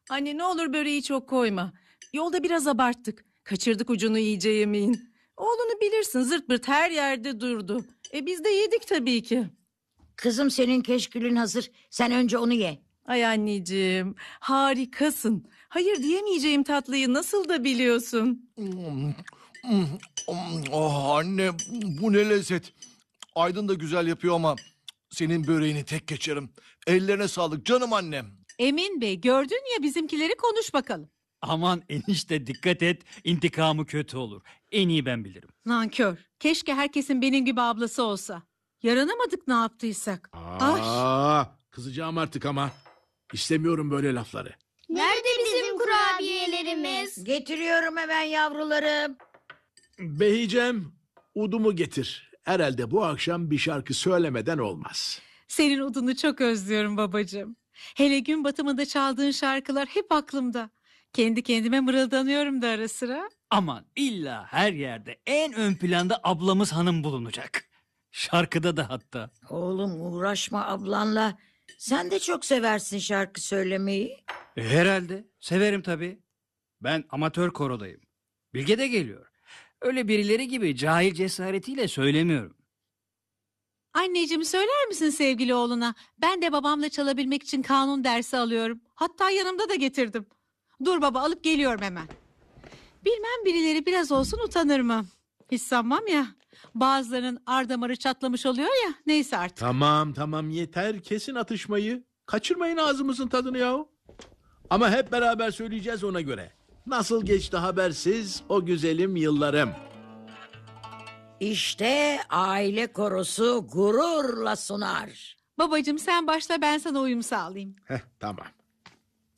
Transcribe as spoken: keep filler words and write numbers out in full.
Anne ne olur böreği çok koyma. Yolda biraz abarttık. Kaçırdık ucunu iyice yemeğin. Oğlunu bilirsin zırt pırt her yerde durdu. E biz de yedik tabii ki. Kızım senin keşkülün hazır. Sen önce onu ye. Ay anneciğim harikasın. Hayır diyemeyeceğim tatlıyı nasıl da biliyorsun. Oh anne bu ne lezzet. Aydın da güzel yapıyor ama senin böreğini tek geçerim. Ellerine sağlık canım annem. Emin Bey, gördün ya bizimkileri, konuş bakalım. Aman enişte dikkat et, intikamı kötü olur. En iyi ben bilirim. Nankör. Keşke herkesin benim gibi ablası olsa. Yaranamadık ne yaptıysak. Ay. Aa, kızacağım artık ama. İstemiyorum böyle lafları. Nerede bizim kurabiyelerimiz? Getiriyorum hemen yavrularım. Beyicem, udumu getir. Herhalde bu akşam bir şarkı söylemeden olmaz. Senin udunu çok özlüyorum babacığım. Hele gün batımında çaldığın şarkılar hep aklımda. Kendi kendime mırıldanıyorum da ara sıra. Aman illa her yerde en ön planda ablamız hanım bulunacak. Şarkıda da hatta. Oğlum uğraşma ablanla. Sen de çok seversin şarkı söylemeyi. E, herhalde. Severim tabii. Ben amatör korodayım. Bilge de geliyor. Öyle birileri gibi cahil cesaretiyle söylemiyorum. Anneciğim söyler misin sevgili oğluna? Ben de babamla çalabilmek için kanun dersi alıyorum. Hatta yanımda da getirdim. Dur baba, alıp geliyorum hemen. Bilmem birileri biraz olsun utanır mı? Hiç sanmam ya. Bazılarının ar damarı çatlamış oluyor ya. Neyse artık. Tamam tamam yeter, kesin atışmayı. Kaçırmayın ağzımızın tadını yahu. Ama hep beraber söyleyeceğiz ona göre. Nasıl geçti habersiz o güzelim yıllarım. İşte aile korosu gururla sunar. Babacığım sen başla, ben sana uyum sağlayayım. Heh, tamam.